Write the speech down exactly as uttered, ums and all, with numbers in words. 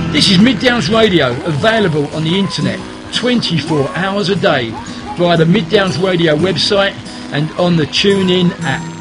This is Mid Downs Radio, available on the internet twenty-four hours a day via the Mid Downs Radio website and on the TuneIn app.